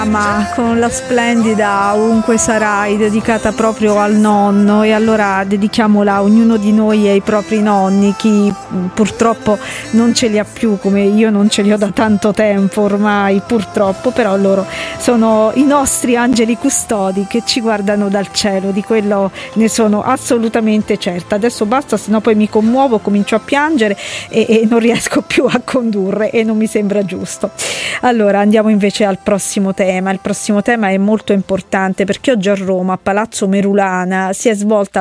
Ma con la splendida Ovunque Sarai, dedicata proprio al nonno, e allora dedichiamola a ognuno di noi e ai propri nonni, chi purtroppo non ce li ha più, come io non ce li ho da tanto tempo ormai purtroppo, però loro sono i nostri angeli custodi che ci guardano dal cielo, di quello ne sono assolutamente certa. Adesso basta, sennò poi mi commuovo, comincio a piangere e non riesco più a condurre e non mi sembra giusto. Allora andiamo invece al prossimo tema. Il prossimo tema è molto importante perché oggi a Roma, a Palazzo Merulana, si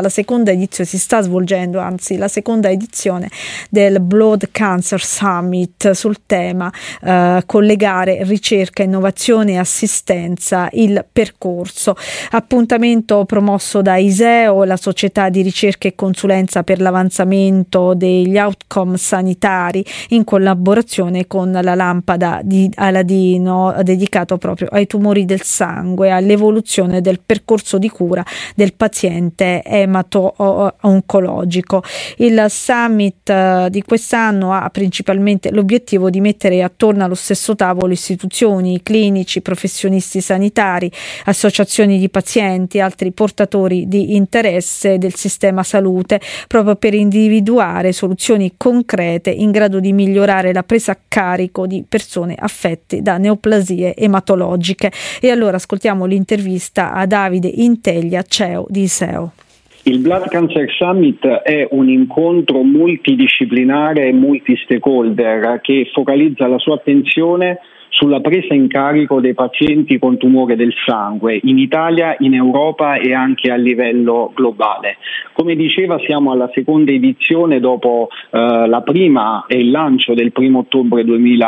sta svolgendo la seconda edizione del Blood Cancer Summit sul tema collegare ricerca, innovazione e assistenza, il percorso. Appuntamento promosso da ISEO, la società di ricerca e consulenza per l'avanzamento degli outcome sanitari, in collaborazione con la lampada di Aladino, dedicato proprio ai tumori del sangue, all'evoluzione del percorso di cura del paziente emato-oncologico. Il summit di quest'anno ha principalmente l'obiettivo di mettere attorno allo stesso tavolo istituzioni, clinici, professionisti sanitari, associazioni di pazienti, altri portatori di interesse del sistema salute, proprio per individuare soluzioni concrete in grado di migliorare la presa a carico di persone affette da neoplasie ematologiche. E allora ascoltiamo l'intervista a Davide Integlia, CEO di ISEO. Il Blood Cancer Summit è un incontro multidisciplinare e multi-stakeholder che focalizza la sua attenzione sulla presa in carico dei pazienti con tumore del sangue in Italia, in Europa e anche a livello globale. Come diceva, siamo alla seconda edizione dopo la prima e il lancio del 1 ottobre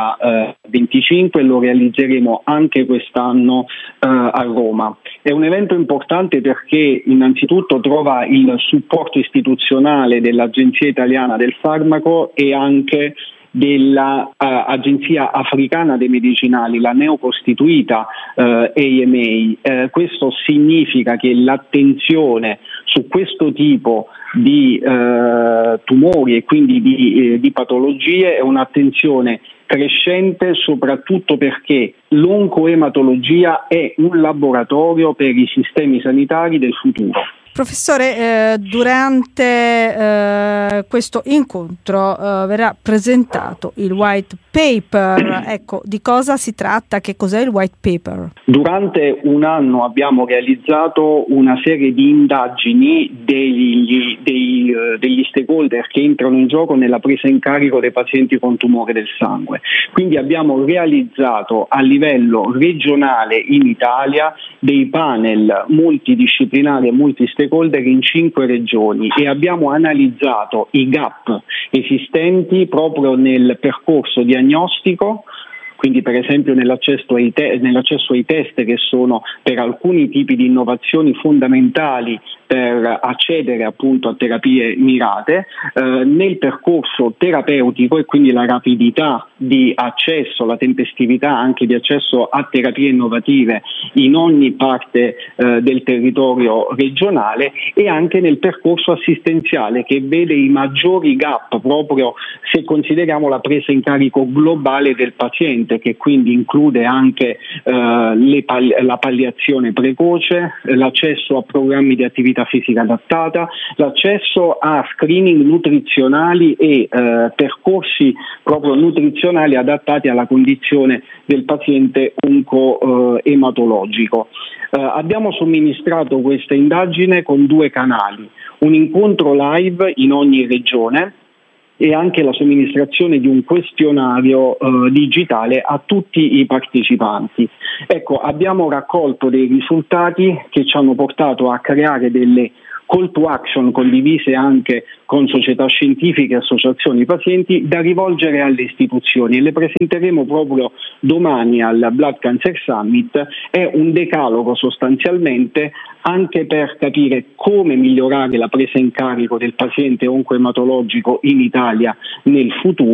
2025, lo realizzeremo anche quest'anno a Roma. È un evento importante perché innanzitutto trova il supporto istituzionale dell'Agenzia Italiana del Farmaco e anche dell'Agenzia Africana dei Medicinali, la neocostituita AMA. Questo significa che l'attenzione su questo tipo di tumori e quindi di patologie è un'attenzione crescente, soprattutto perché l'oncoematologia è un laboratorio per i sistemi sanitari del futuro. Professore, durante questo incontro verrà presentato il white paper. Ecco, di cosa si tratta? Che cos'è il white paper? Durante un anno abbiamo realizzato una serie di indagini degli stakeholder che entrano in gioco nella presa in carico dei pazienti con tumore del sangue. Quindi abbiamo realizzato a livello regionale in Italia dei panel multidisciplinari e multi-stakeholder in 5 regioni e abbiamo analizzato i gap esistenti proprio nel percorso diagnostico, quindi per esempio nell'accesso ai test che sono per alcuni tipi di innovazioni fondamentali per accedere appunto a terapie mirate, nel percorso terapeutico e quindi la rapidità di accesso, la tempestività anche di accesso a terapie innovative in ogni parte del territorio regionale, e anche nel percorso assistenziale che vede i maggiori gap proprio se consideriamo la presa in carico globale del paziente, che quindi include anche la palliazione precoce, l'accesso a programmi di attività fisica adattata, l'accesso a screening nutrizionali e percorsi proprio nutrizionali adattati alla condizione del paziente oncoematologico. Abbiamo somministrato questa indagine con 2 canali, un incontro live in ogni regione e anche la somministrazione di un questionario digitale a tutti i partecipanti. Ecco, abbiamo raccolto dei risultati che ci hanno portato a creare delle call to action condivise anche con società scientifiche e associazioni pazienti da rivolgere alle istituzioni, e le presenteremo proprio domani al Blood Cancer Summit. È un decalogo sostanzialmente anche per capire come migliorare la presa in carico del paziente oncoematologico in Italia nel futuro.